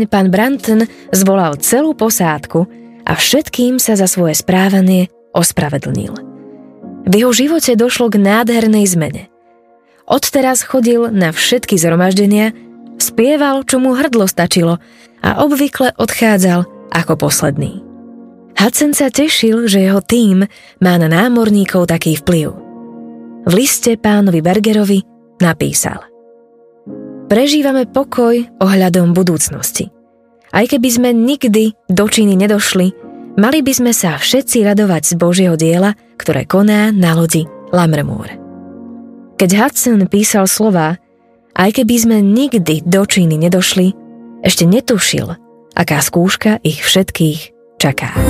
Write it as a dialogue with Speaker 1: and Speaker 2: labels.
Speaker 1: deň pán Brunton zvolal celú posádku a všetkým sa za svoje správanie ospravedlnil. V jeho živote došlo k nádhernej zmene. Odteraz chodil na všetky zhromaždenia, spieval, čo mu hrdlo stačilo a obvykle odchádzal ako posledný. Hudson sa tešil, že jeho tím má na námorníkov taký vplyv. V liste pánovi Bergerovi napísal: Prežívame pokoj ohľadom budúcnosti. Aj keby sme nikdy do Číny nedošli, mali by sme sa všetci radovať z Božieho diela, ktoré koná na lodi Lammermoor. Keď Hudson písal slová, aj keby sme nikdy do Číny nedošli, ešte netušil, aká skúška ich všetkých čaká.